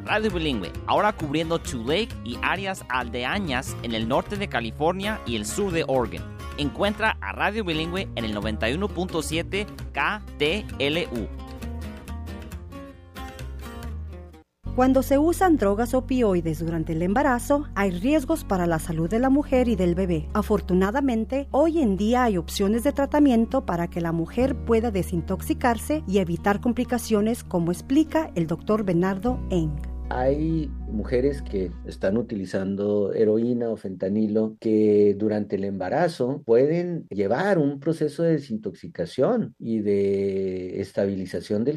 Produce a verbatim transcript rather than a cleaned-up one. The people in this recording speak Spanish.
Radio Bilingüe, ahora cubriendo Tulare y áreas aldeañas en el norte de California y el sur de Oregon. Encuentra a Radio Bilingüe en el noventa y uno punto siete K T L U. Cuando se usan drogas opioides durante el embarazo, hay riesgos para la salud de la mujer y del bebé. Afortunadamente, hoy en día hay opciones de tratamiento para que la mujer pueda desintoxicarse y evitar complicaciones, como explica el doctor Bernardo Eng. Hay mujeres que están utilizando heroína o fentanilo que durante el embarazo pueden llevar un proceso de desintoxicación y de estabilización del